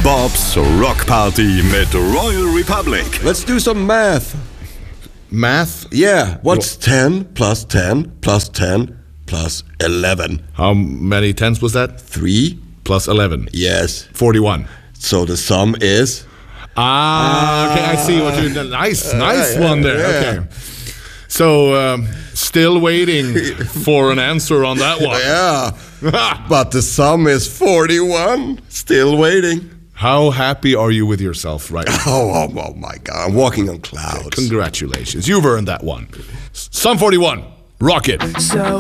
Bobs Rock Party mit Royal Republic. Let's do some math. Math? Yeah, what's 10 plus 10 plus 10 plus 11? How many tens was that? 3? Plus 11. Yes. 41. So the sum is? Okay, I see what you're doing. Nice one there. Yeah. Okay. So, still waiting for an answer on that one. Yeah. But the sum is 41. Still waiting. How happy are you with yourself right now? Oh my God. I'm walking on clouds. Congratulations. You've earned that one. Sum 41. Rock it. So